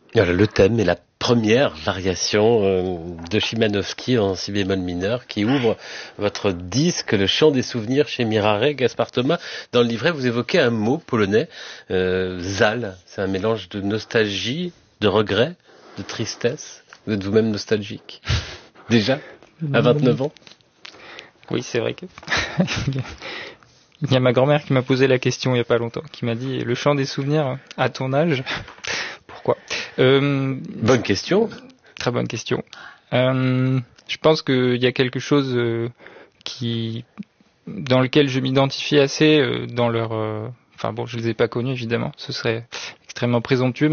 Voilà, le thème est la première variation de Chimanovski en si bémol mineur qui ouvre votre disque, le chant des souvenirs chez Mirare. Gaspard Thomas, dans le livret, vous évoquez un mot polonais, zal. C'est un mélange de nostalgie, de regret, de tristesse. Vous êtes vous-même nostalgique. Déjà, à 29 ans? Oui, c'est vrai que... Il y a ma grand-mère qui m'a posé la question il y a pas longtemps, qui m'a dit, le chant des souvenirs à ton âge, pourquoi? Bonne question. Très bonne question. Je pense qu'il y a quelque chose dans lequel je m'identifie assez dans leur... Enfin bon, je les ai pas connus évidemment, ce serait extrêmement présomptueux,